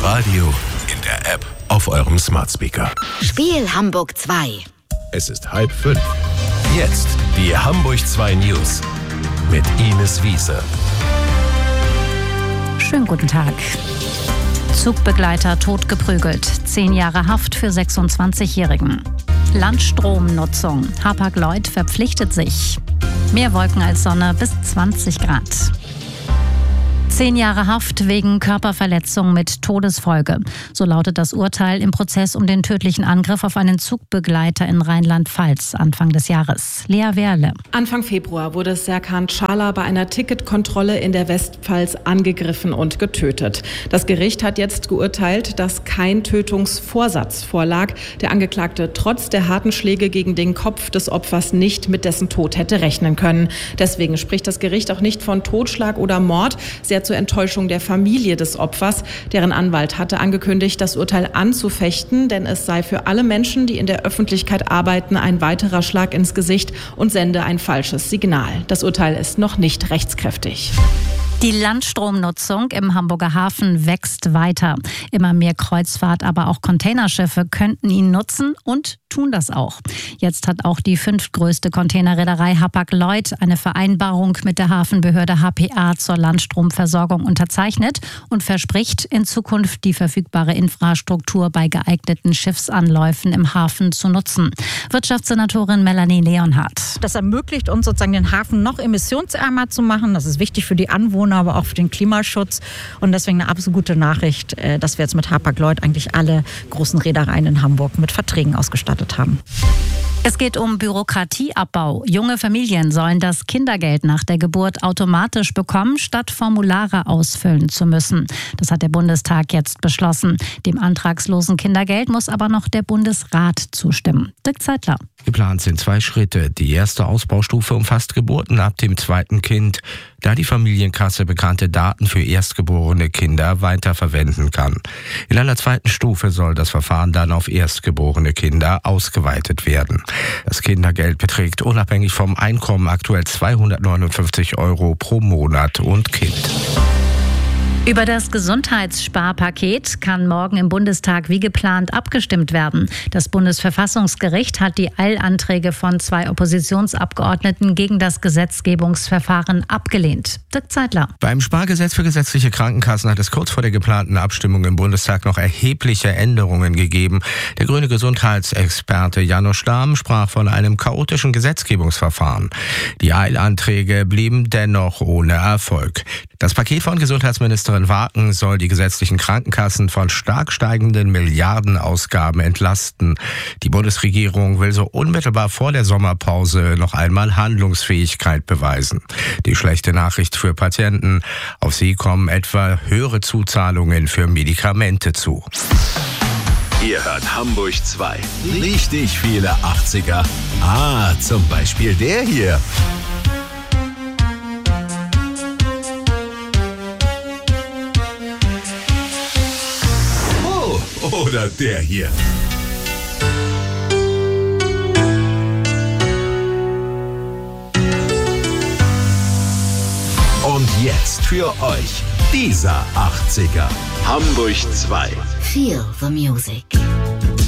Radio, in der App, auf eurem Smart Speaker. Spiel Hamburg 2. Es ist 4:30. Jetzt die Hamburg 2 News mit Ines Wiese. Schönen guten Tag. Zugbegleiter totgeprügelt. 10 Jahre Haft für 26-Jährigen. Landstromnutzung. Hapag-Lloyd verpflichtet sich. Mehr Wolken als Sonne bis 20 Grad. 10 Jahre Haft wegen Körperverletzung mit Todesfolge. So lautet das Urteil im Prozess um den tödlichen Angriff auf einen Zugbegleiter in Rheinland-Pfalz Anfang des Jahres. Lea Werle. Anfang Februar wurde Serkan Çağlar bei einer Ticketkontrolle in der Westpfalz angegriffen und getötet. Das Gericht hat jetzt geurteilt, dass kein Tötungsvorsatz vorlag. Der Angeklagte trotz der harten Schläge gegen den Kopf des Opfers nicht mit dessen Tod hätte rechnen können. Deswegen spricht das Gericht auch nicht von Totschlag oder Mord. Sehr zur Enttäuschung der Familie des Opfers. Deren Anwalt hatte angekündigt, das Urteil anzufechten, denn es sei für alle Menschen, die in der Öffentlichkeit arbeiten, ein weiterer Schlag ins Gesicht und sende ein falsches Signal. Das Urteil ist noch nicht rechtskräftig. Die Landstromnutzung im Hamburger Hafen wächst weiter. Immer mehr Kreuzfahrt-, aber auch Containerschiffe könnten ihn nutzen und tun das auch. Jetzt hat auch die 5. größte Containerreederei Hapag-Lloyd eine Vereinbarung mit der Hafenbehörde HPA zur Landstromversorgung unterzeichnet und verspricht, in Zukunft die verfügbare Infrastruktur bei geeigneten Schiffsanläufen im Hafen zu nutzen. Wirtschaftssenatorin Melanie Leonhardt. Das ermöglicht uns sozusagen den Hafen noch emissionsärmer zu machen. Das ist wichtig für die Anwohner, aber auch für den Klimaschutz. Und deswegen eine absolut gute Nachricht, dass wir jetzt mit Hapag-Lloyd eigentlich alle großen Reedereien in Hamburg mit Verträgen ausgestattet haben. Es geht um Bürokratieabbau. Junge Familien sollen das Kindergeld nach der Geburt automatisch bekommen, statt Formulare ausfüllen zu müssen. Das hat der Bundestag jetzt beschlossen. Dem antragslosen Kindergeld muss aber noch der Bundesrat zustimmen. Dirk Zeitler. Geplant sind 2 Schritte. Die erste Ausbaustufe umfasst Geburten ab dem 2. Kind, da die Familienkasse bekannte Daten für erstgeborene Kinder weiterverwenden kann. In einer 2. Stufe soll das Verfahren dann auf erstgeborene Kinder ausgeweitet werden. Das Kindergeld beträgt unabhängig vom Einkommen aktuell 259 € pro Monat und Kind. Über das Gesundheitssparpaket kann morgen im Bundestag wie geplant abgestimmt werden. Das Bundesverfassungsgericht hat die Eilanträge von 2 Oppositionsabgeordneten gegen das Gesetzgebungsverfahren abgelehnt. Dirk Zeitler. Beim Spargesetz für gesetzliche Krankenkassen hat es kurz vor der geplanten Abstimmung im Bundestag noch erhebliche Änderungen gegeben. Der grüne Gesundheitsexperte Janusz Stamm sprach von einem chaotischen Gesetzgebungsverfahren. Die Eilanträge blieben dennoch ohne Erfolg. Das Paket von Gesundheitsministerin Waken soll die gesetzlichen Krankenkassen von stark steigenden Milliardenausgaben entlasten. Die Bundesregierung will so unmittelbar vor der Sommerpause noch einmal Handlungsfähigkeit beweisen. Die schlechte Nachricht für Patienten: Auf sie kommen etwa höhere Zuzahlungen für Medikamente zu. Ihr hört Hamburg 2. Richtig viele 80er. Zum Beispiel der hier. Oder der hier. Und jetzt für euch dieser 80er. Hamburg 2. Feel the music.